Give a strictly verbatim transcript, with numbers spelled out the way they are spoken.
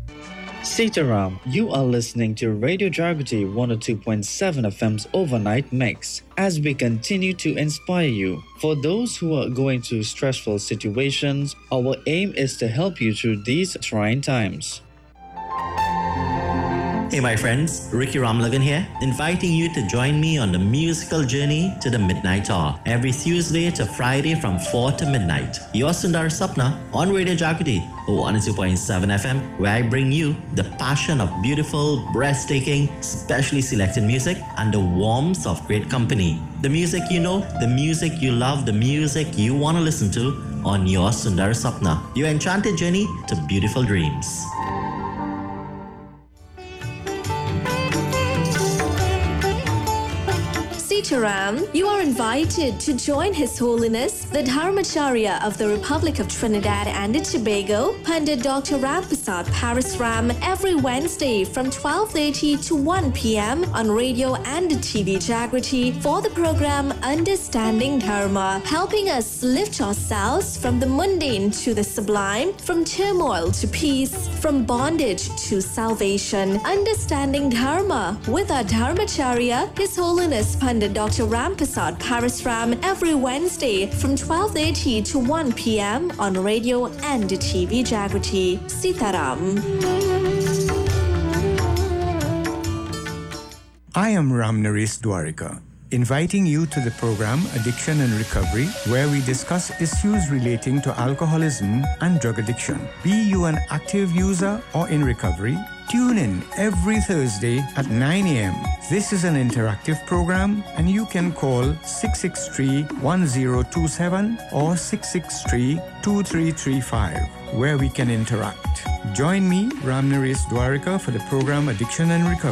Sitaram, you are listening to Radio Jagrati one oh two point seven F M's Overnight Mix as we continue to inspire you. For those who are going through stressful situations, our aim is to help you through these trying times. Hey my friends, Ricky Ramlagan here, inviting you to join me on the musical journey to the Midnight Hour every Tuesday to Friday from four to midnight. Your Sundar Sapna on Radio Jagrati one oh two point seven F M, where I bring you the passion of beautiful, breathtaking, specially selected music and the warmth of great company. The music you know, the music you love, the music you want to listen to on your Sundar Sapna, your enchanted journey to beautiful dreams. Sitaram, you are invited to join His Holiness, the Dharmacharya of the Republic of Trinidad and Tobago, Pandit Doctor Ramprasad Parasram, every Wednesday from twelve thirty to one p.m. on radio and T V Jagrati for the program Understanding Dharma, helping us lift ourselves from the mundane to the sublime, from turmoil to peace, from bondage to salvation. Understanding Dharma with our Dharmacharya, His Holiness Pandit Doctor Ramprasad Parasram, every Wednesday from twelve thirty to one p.m. on radio and T V Jagrati. Sitaram. I am Ram Naresh Dwarika, inviting you to the program Addiction and Recovery, where we discuss issues relating to alcoholism and drug addiction. Be you an active user or in recovery? Tune in every Thursday at nine a.m. This is an interactive program and you can call six six three, one zero two seven or six six three, two three three five, where we can interact. Join me, Ram Naresh Dwarika, for the program Addiction and Recovery.